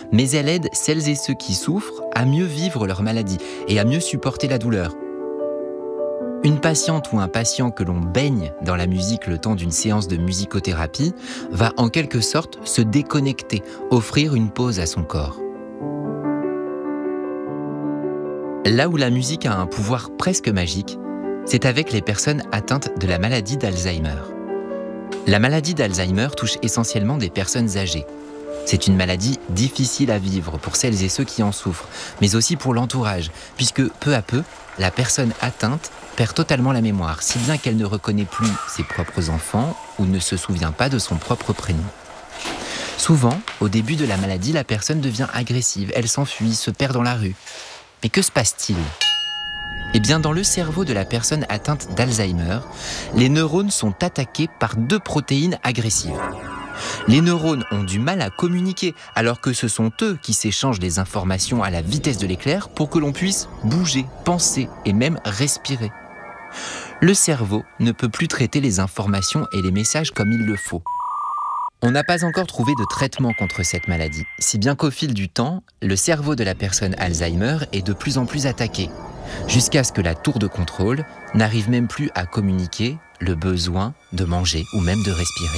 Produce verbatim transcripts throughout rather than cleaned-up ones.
mais elle aide celles et ceux qui souffrent à mieux vivre leur maladie et à mieux supporter la douleur. Une patiente ou un patient que l'on baigne dans la musique le temps d'une séance de musicothérapie va en quelque sorte se déconnecter, offrir une pause à son corps. Là où la musique a un pouvoir presque magique, c'est avec les personnes atteintes de la maladie d'Alzheimer. La maladie d'Alzheimer touche essentiellement des personnes âgées. C'est une maladie difficile à vivre pour celles et ceux qui en souffrent, mais aussi pour l'entourage, puisque peu à peu, la personne atteinte perd totalement la mémoire, si bien qu'elle ne reconnaît plus ses propres enfants ou ne se souvient pas de son propre prénom. Souvent, au début de la maladie, la personne devient agressive, elle s'enfuit, se perd dans la rue. Mais que se passe-t-il ? Eh bien, dans le cerveau de la personne atteinte d'Alzheimer, les neurones sont attaqués par deux protéines agressives. Les neurones ont du mal à communiquer, alors que ce sont eux qui s'échangent les informations à la vitesse de l'éclair pour que l'on puisse bouger, penser et même respirer. Le cerveau ne peut plus traiter les informations et les messages comme il le faut. On n'a pas encore trouvé de traitement contre cette maladie, si bien qu'au fil du temps, le cerveau de la personne Alzheimer est de plus en plus attaqué, jusqu'à ce que la tour de contrôle n'arrive même plus à communiquer le besoin de manger ou même de respirer.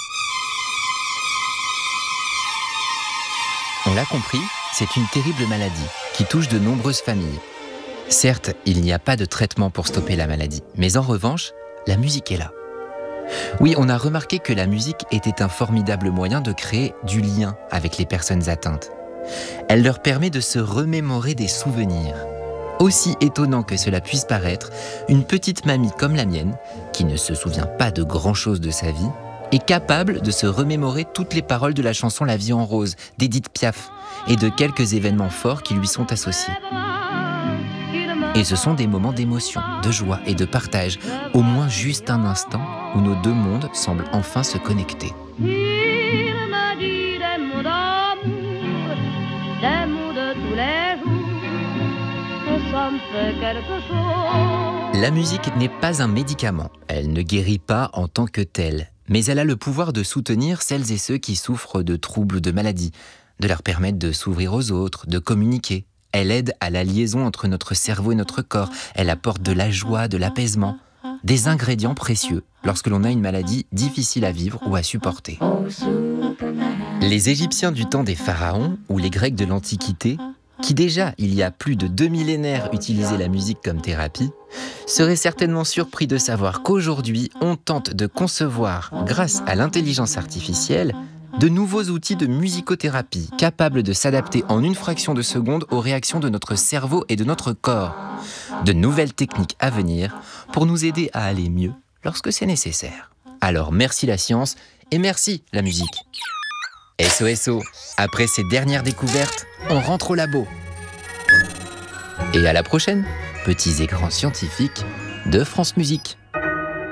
On l'a compris, c'est une terrible maladie qui touche de nombreuses familles. Certes, il n'y a pas de traitement pour stopper la maladie, mais en revanche, la musique est là. Oui, on a remarqué que la musique était un formidable moyen de créer du lien avec les personnes atteintes. Elle leur permet de se remémorer des souvenirs. Aussi étonnant que cela puisse paraître, une petite mamie comme la mienne, qui ne se souvient pas de grand-chose de sa vie, est capable de se remémorer toutes les paroles de la chanson La vie en rose d'Édith Piaf et de quelques événements forts qui lui sont associés. Et ce sont des moments d'émotion, de joie et de partage, au moins juste un instant où nos deux mondes semblent enfin se connecter. Il m'a dit des mots d'amour, des mots de tous les jours, que ça me fait quelque chose. La musique n'est pas un médicament, elle ne guérit pas en tant que telle, mais elle a le pouvoir de soutenir celles et ceux qui souffrent de troubles de maladie, de leur permettre de s'ouvrir aux autres, de communiquer. Elle aide à la liaison entre notre cerveau et notre corps. Elle apporte de la joie, de l'apaisement, des ingrédients précieux lorsque l'on a une maladie difficile à vivre ou à supporter. Les Égyptiens du temps des pharaons ou les Grecs de l'Antiquité, qui déjà, il y a plus de deux millénaires, utilisaient la musique comme thérapie, seraient certainement surpris de savoir qu'aujourd'hui, on tente de concevoir, grâce à l'intelligence artificielle, de nouveaux outils de musicothérapie capables de s'adapter en une fraction de seconde aux réactions de notre cerveau et de notre corps. De nouvelles techniques à venir pour nous aider à aller mieux lorsque c'est nécessaire. Alors merci la science et merci la musique. S O S O, après ces dernières découvertes, on rentre au labo. Et à la prochaine, petits et grands scientifiques de France Musique.